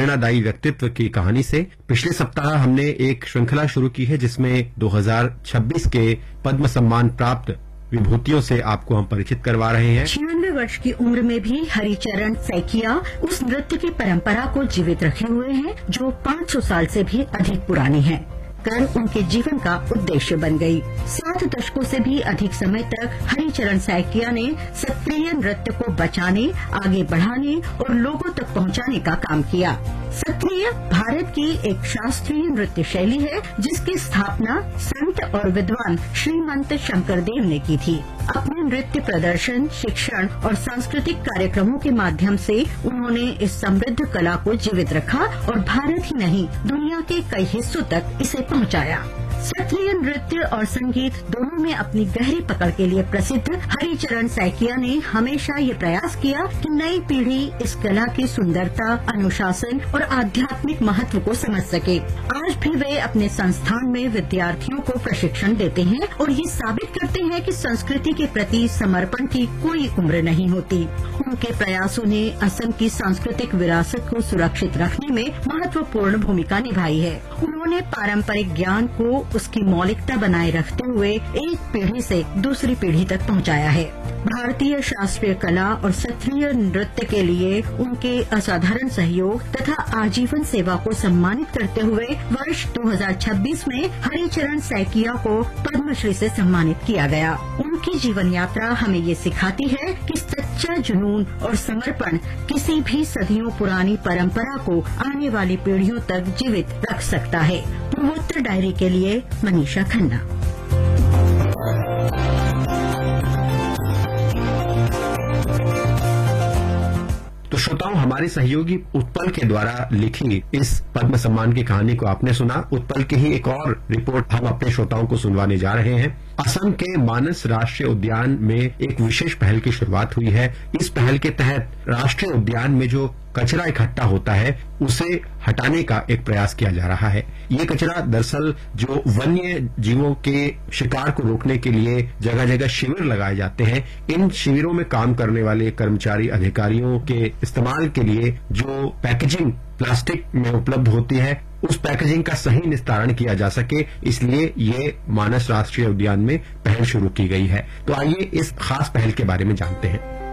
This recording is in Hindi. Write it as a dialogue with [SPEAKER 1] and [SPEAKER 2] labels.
[SPEAKER 1] प्रेरणादायी व्यक्तित्व की कहानी से। पिछले सप्ताह हमने एक श्रृंखला शुरू की है जिसमें 2026 के पद्म सम्मान प्राप्त विभूतियों से आपको हम परिचित करवा रहे हैं।
[SPEAKER 2] 96 वर्ष की उम्र में भी हरिचरण सैकिया उस नृत्य की परंपरा को जीवित रखे हुए हैं जो 500 साल से भी अधिक पुरानी है, कर उनके जीवन का उद्देश्य बन गई। 7 दशकों से भी अधिक समय तक हरिचरण सैकिया ने सत्रिय नृत्य को बचाने, आगे बढ़ाने और लोगों तक पहुंचाने का काम किया। सत्रिय भारत की एक शास्त्रीय नृत्य शैली है जिसकी स्थापना संत और विद्वान श्रीमंत शंकरदेव ने की थी। अपने नृत्य प्रदर्शन, शिक्षण और सांस्कृतिक कार्यक्रमों के माध्यम से उन्होंने इस समृद्ध कला को जीवित रखा और भारत ही नहीं दुनिया के कई हिस्सों तक इसे पहुंचाया। सत्रिय नृत्य और संगीत दोनों में अपनी गहरी पकड़ के लिए प्रसिद्ध हरिचरण सैकिया ने हमेशा ये प्रयास किया कि नई पीढ़ी इस कला की सुंदरता, अनुशासन और आध्यात्मिक महत्व को समझ सके। आज भी वे अपने संस्थान में विद्यार्थियों को प्रशिक्षण देते हैं और ये साबित करते हैं कि संस्कृति के प्रति समर्पण की कोई उम्र नहीं होती। उनके प्रयासों ने असम की सांस्कृतिक विरासत को सुरक्षित रखने में महत्वपूर्ण भूमिका निभाई है। उन्होंने पारंपरिक ज्ञान को उसकी मौलिकता बनाए रखते हुए एक पीढ़ी से दूसरी पीढ़ी तक पहुंचाया है। भारतीय शास्त्रीय कला और सत्रिय नृत्य के लिए उनके असाधारण सहयोग तथा आजीवन सेवा को सम्मानित करते हुए वर्ष 2026 में हरिचरण सैकिया को पद्मश्री से सम्मानित किया गया। उनकी जीवन यात्रा हमें ये सिखाती है कि सच्चा जुनून और समर्पण किसी भी सदियों पुरानी परंपरा को आने वाली पीढ़ियों तक जीवित रख सकता है। पूर्वोत्तर डायरी के लिए मनीषा खन्ना।
[SPEAKER 1] तो श्रोताओं, हमारे सहयोगी उत्पल के द्वारा लिखी इस पद्म सम्मान की कहानी को आपने सुना। उत्पल की ही एक और रिपोर्ट हम अपने श्रोताओं को सुनवाने जा रहे हैं। असम के मानस राष्ट्रीय उद्यान में एक विशेष पहल की शुरुआत हुई है। इस पहल के तहत राष्ट्रीय उद्यान में जो कचरा इकट्ठा होता है उसे हटाने का एक प्रयास किया जा रहा है। ये कचरा दरअसल जो वन्य जीवों के शिकार को रोकने के लिए जगह जगह शिविर लगाए जाते हैं, इन शिविरों में काम करने वाले कर्मचारी अधिकारियों के इस्तेमाल के लिए जो पैकेजिंग प्लास्टिक में उपलब्ध होती है उस पैकेजिंग का सही निस्तारण किया जा सके, इसलिए ये मानस राष्ट्रीय उद्यान में पहल शुरू की गई है। तो आइए इस खास पहल के बारे में जानते हैं।